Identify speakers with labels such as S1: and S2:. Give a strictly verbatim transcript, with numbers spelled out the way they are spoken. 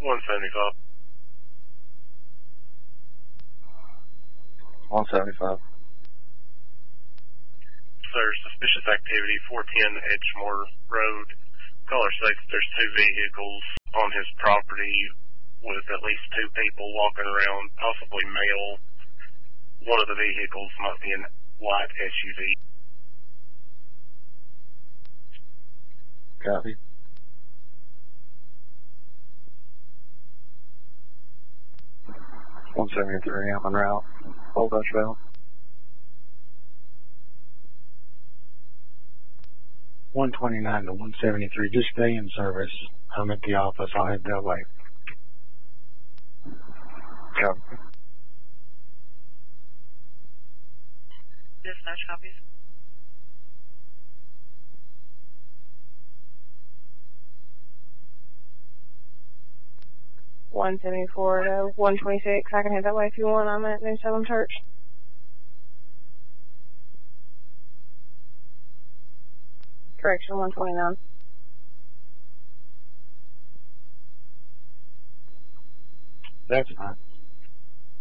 S1: one seventy-five.
S2: one seventy-five.
S1: Sir, suspicious activity, four ten Edgemore Road. Caller states there's two vehicles on his property with at least two people walking around, possibly male. One of the vehicles might be a white S U V.
S2: Copy. one seventy-three, I'm en route. Old Dutch Bell. one twenty-nine to one seventy-three, just stay in service. I'm at the office, I'll head that way. Copy.
S3: Dispatch copies. one seventy-four to one twenty-six. I can head that way if you want. I'm at New Salem Church. Correction, one twenty-nine.
S2: That's fine.